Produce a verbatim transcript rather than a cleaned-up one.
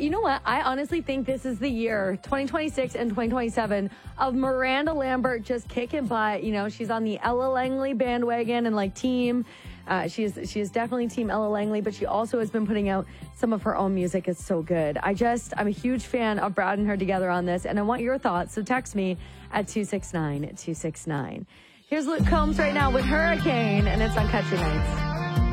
you know what? I honestly think this is the year, twenty twenty-six and twenty twenty-seven, of Miranda Lambert just kicking butt. You know, she's on the Ella Langley bandwagon and like team. Uh, she is she is definitely team Ella Langley, but she also has been putting out some of her own music. It's so good. I just, I'm a huge fan of Brad and her together on this, and I want your thoughts. So text me at two six nine two six nine. Here's Luke Combs right now with Hurricane, and it's on Country Nights.